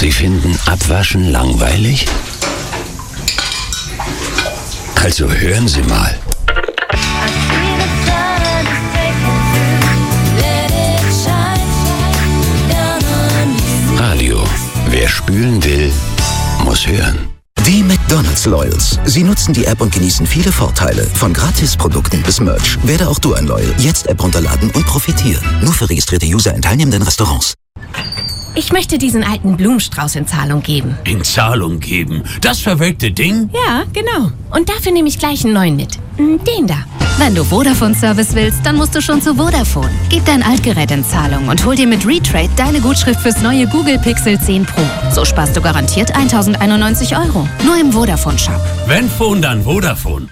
Sie finden Abwaschen langweilig? Also hören Sie mal. Radio. Wer spülen will, muss hören. Die McDonald's Loyals. Sie nutzen die App und genießen viele Vorteile. Von Gratisprodukten bis Merch. Werde auch du ein Loyal. Jetzt App runterladen und profitieren. Nur für registrierte User in teilnehmenden Restaurants. Ich möchte diesen alten Blumenstrauß in Zahlung geben. In Zahlung geben? Das verwelkte Ding? Ja, genau. Und dafür nehme ich gleich einen neuen mit. Den da. Wenn du Vodafone-Service willst, dann musst du schon zu Vodafone. Gib dein Altgerät in Zahlung und hol dir mit Retrade deine Gutschrift fürs neue Google Pixel 10 Pro. So sparst du garantiert 1.091 €. Nur im Vodafone-Shop. Wenn Phone, dann Vodafone.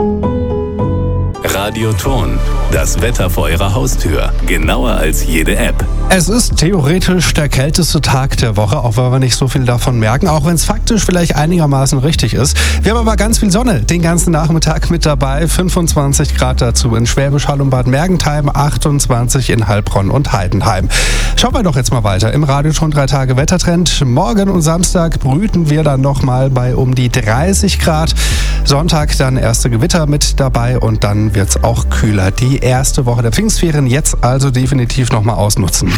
Radioton. Das Wetter vor Ihrer Haustür. Genauer als jede App. Es ist theoretisch der kälteste Tag der Woche, auch wenn wir nicht so viel davon merken, auch wenn es faktisch vielleicht einigermaßen richtig ist. Wir haben aber ganz viel Sonne den ganzen Nachmittag mit dabei. 25 Grad dazu in Schwäbisch Hall und Bad Mergentheim, 28 in Heilbronn und Heidenheim. Schauen wir doch jetzt mal weiter im Radioton 3 Tage Wettertrend. Morgen und Samstag brüten wir dann nochmal bei um die 30 Grad. Sonntag dann erste Gewitter mit dabei und dann wird es auch kühler. Die erste Woche der Pfingstferien jetzt also definitiv nochmal ausnutzen.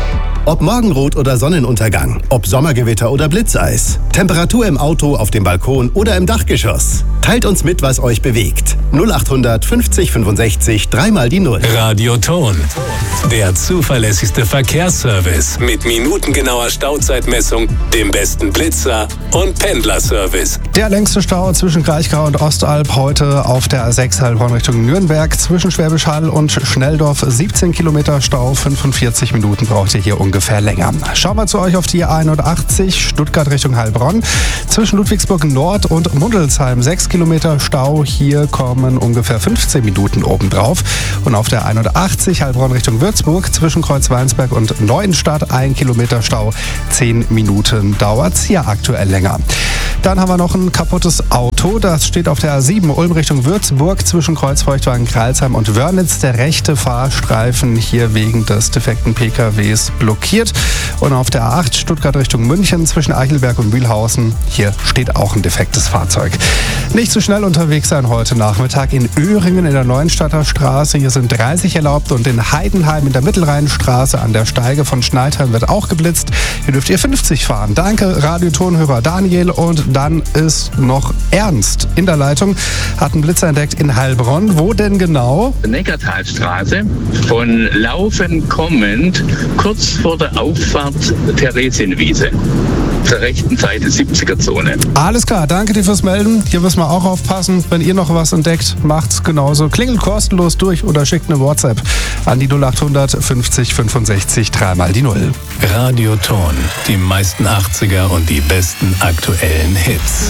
Ob Morgenrot oder Sonnenuntergang, ob Sommergewitter oder Blitzeis, Temperatur im Auto, auf dem Balkon oder im Dachgeschoss. Teilt uns mit, was euch bewegt. 0800 50 65 3 die 0. Radioton. Der zuverlässigste Verkehrsservice mit minutengenauer Stauzeitmessung, dem besten Blitzer und Pendlerservice. Der längste Stau zwischen Kraichgau und Ostalb heute auf der A6 Heilbronn Richtung Nürnberg. Zwischen Schwäbisch Hall und Schnelldorf 17 Kilometer Stau, 45 Minuten braucht ihr hier ungefähr länger. Schauen wir zu euch auf die A81 Stuttgart Richtung Heilbronn. Zwischen Ludwigsburg Nord und Mundelsheim 6 Kilometer Stau. Hier kommen ungefähr 15 Minuten obendrauf. Und auf der 81 Heilbronn Richtung Würzburg zwischen Kreuzweinsberg und Neuenstadt 1 Kilometer Stau. 10 Minuten dauert es hier aktuell länger. Dann haben wir noch ein kaputtes Auto. Das steht auf der A7 Ulm Richtung Würzburg zwischen Kreuzfeuchtwagen Kreilsheim und Wörnitz. Der rechte Fahrstreifen hier wegen des defekten PKWs blockiert. Und auf der A8 Stuttgart Richtung München zwischen Eichelberg und Mühlhausen. Hier steht auch ein defektes Fahrzeug. Nicht zu schnell unterwegs sein heute Nachmittag in Öhringen in der Neuenstadter Straße. Hier sind 30 erlaubt und in Heidenheim in der Mittelrheinstraße an der Steige von Schneidheim wird auch geblitzt. Hier dürft ihr 50 fahren. Danke, Radiotonhörer Daniel. Und dann ist noch Ernst in der Leitung. Hat einen Blitzer entdeckt in Heilbronn. Wo denn genau? Neckartalstraße, von Laufen kommend, kurz vor der Auffahrt Theresienwiese. Auf der rechten Seite 70er-Zone. Alles klar, danke dir fürs Melden. Hier müssen wir auch aufpassen. Wenn ihr noch was entdeckt, macht's genauso. Klingelt kostenlos durch oder schickt eine WhatsApp an die 0800 50 65 3 die 0. Radioton. Die meisten 80er und die besten aktuellen Hits.